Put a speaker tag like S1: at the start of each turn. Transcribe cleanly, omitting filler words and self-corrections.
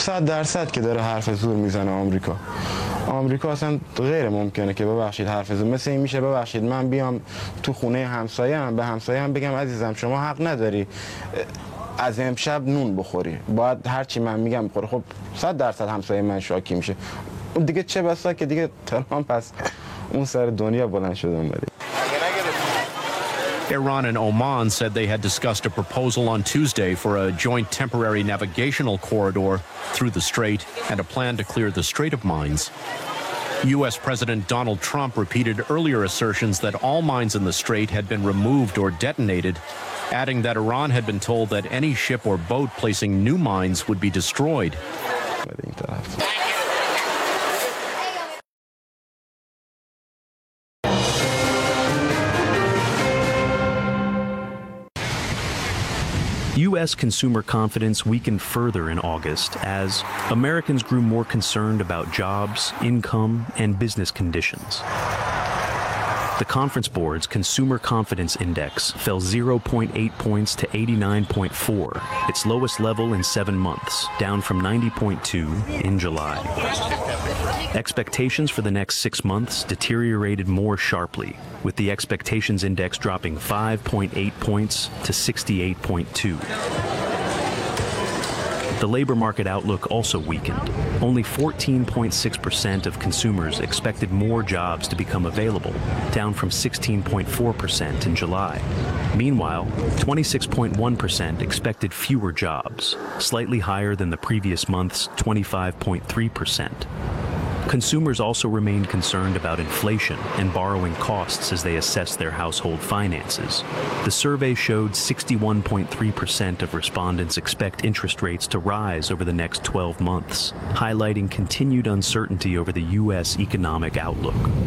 S1: 100% که داره حرف زور میزنه آمریکا اصلا غیر ممکنه که ببخشید حرف زور مثل این میشه ببخشید من بیام تو خونه همسایه‌ام به همسایه‌ام بگم عزیزم شما حق نداری از امشب نون بخوری باید هرچی من میگم بخوری. خب 100% همسایه من شاکی میشه دیگه چه بسا که دیگه ترامپ پس اون سر دنیا بلند شده اومده.
S2: Iran and Oman said they had discussed a proposal on Tuesday for a joint temporary navigational corridor through the strait and a plan to clear the Strait of Mines. U.S. President Donald Trump repeated earlier assertions that all mines in the strait had been removed or detonated, adding that Iran had been told that any ship or boat placing new mines would be destroyed.
S3: U.S. consumer confidence weakened further in August as Americans grew more concerned about jobs, income, and business conditions. The Conference Board's Consumer Confidence Index fell 0.8 points to 89.4, its lowest level in 7 months, down from 90.2 in July. Expectations for the next 6 months deteriorated more sharply, with the expectations index dropping 5.8 points to 68.2. The labor market outlook also weakened. Only 14.6% of consumers expected more jobs to become available, down from 16.4% in July. Meanwhile, 26.1% expected fewer jobs, slightly higher than the previous month's 25.3%. Consumers also remained concerned about inflation and borrowing costs as they assessed their household finances. The survey showed 61.3% of respondents expect interest rates to rise over the next 12 months, highlighting continued uncertainty over the U.S. economic outlook.